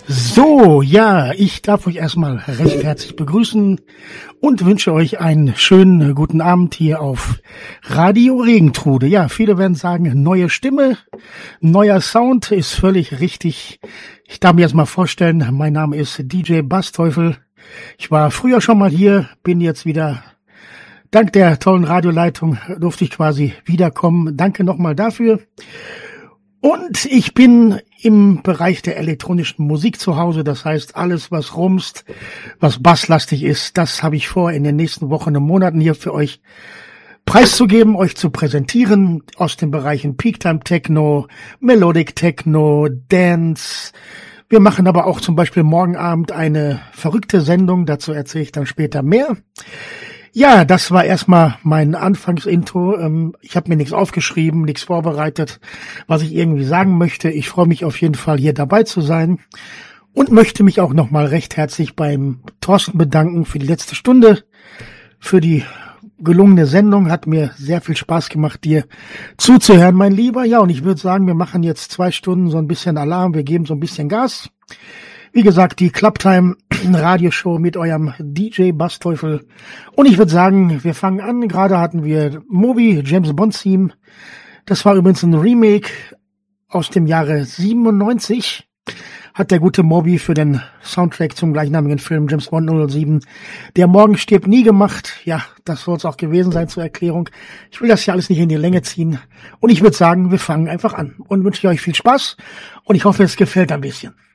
So, ja, ich darf euch erstmal recht herzlich begrüßen und wünsche euch einen schönen guten Abend hier auf Radio Regentrude. Ja, viele werden sagen, neue Stimme, neuer Sound, ist völlig richtig. Ich darf mir erstmal vorstellen, mein Name ist DJ Bassteufel. Ich war früher schon mal hier, bin jetzt wieder, dank der tollen Radioleitung durfte ich quasi wiederkommen. Danke nochmal dafür. Und ich bin im Bereich der elektronischen Musik zu Hause. Das heißt, alles, was rumst, was basslastig ist, das habe ich vor, in den nächsten Wochen und Monaten hier für euch preiszugeben, euch zu präsentieren. Aus den Bereichen Peaktime Techno, Melodic Techno, Dance. Wir machen aber auch zum Beispiel morgen Abend eine verrückte Sendung. Dazu erzähle ich dann später mehr. Ja, das war erstmal mein Anfangsintro. Ich habe mir nichts aufgeschrieben, nichts vorbereitet, was ich irgendwie sagen möchte. Ich freue mich auf jeden Fall, hier dabei zu sein und möchte mich auch nochmal recht herzlich beim Thorsten bedanken für die letzte Stunde, für die gelungene Sendung. Hat mir sehr viel Spaß gemacht, dir zuzuhören, mein Lieber. Ja, und ich würde sagen, wir machen jetzt 2 Stunden so ein bisschen Alarm, wir geben so ein bisschen Gas. Wie gesagt, die Clubtime Radioshow mit eurem DJ Bassteufel. Und ich würde sagen, wir fangen an. Gerade hatten wir Moby, James Bond Theme. Das war übrigens ein Remake aus dem Jahre 97. Hat der gute Moby für den Soundtrack zum gleichnamigen Film James Bond 007 Der Morgen stirbt nie gemacht. Ja, das soll es auch gewesen sein zur Erklärung. Ich will das ja alles nicht in die Länge ziehen. Und ich würde sagen, wir fangen einfach an. Und wünsche euch viel Spaß. Und ich hoffe, es gefällt ein bisschen.